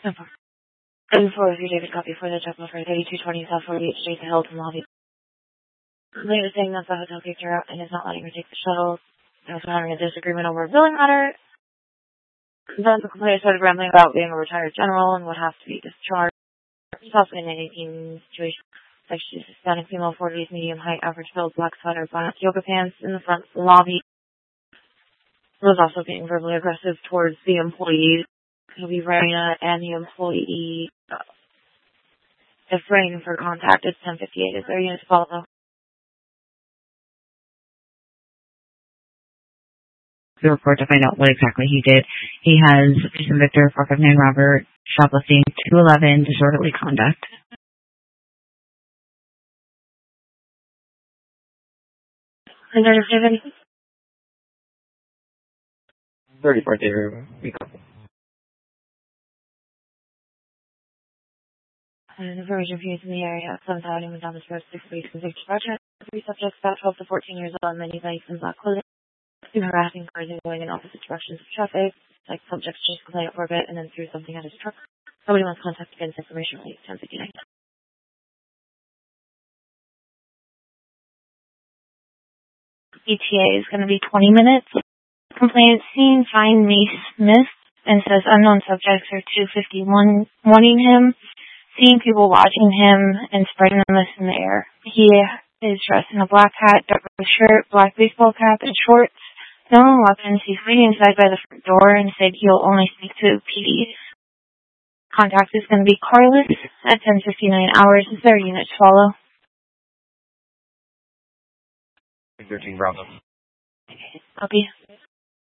No problem. And for review, David, copy for the check for 3220 South 48th Street, the Hilton lobby. They were saying that the hotel kicked her out and is not letting her take the shuttle. They also having a disagreement over a billing matter. Then the complainant started rambling about being a retired general and would have to be discharged. She's also in an 18 situation. Like she's a Hispanic female, 40s, medium height, average build, black sweater, black yoga pants in the front lobby. Was also being verbally aggressive towards the employees. He'll be Raina and the employee. If ringing for contact, it's 1058. Is there a unit to follow? The report to find out what exactly he did. He has Jason Victor, 459 Robert, shoplifting, 211, disorderly conduct. And then if you have anything? 34 David. And the version views in the area, 7th Avenue, Madonna's Road, 6 weeks, convicted project. 3 subjects, about 12 to 14 years old, many bikes and black clothing. 2 harassing cars and going in opposite directions of traffic. Like subjects chased complainant for a bit and then threw something at his truck. Somebody wants contact against information release, 1059. ETA is going to be 20 minutes. Complainant scene, find me Smith, and says unknown subjects are 251 wanting him. Seeing people watching him and spreading the mist in the air. He is dressed in a black hat, dark blue shirt, black baseball cap, and shorts. No weapons. He's waiting inside by the front door and said he'll only speak to PD. Contact is going to be Carlos at 10:59 hours. Is there a unit to follow? 13 Bravo. Copy.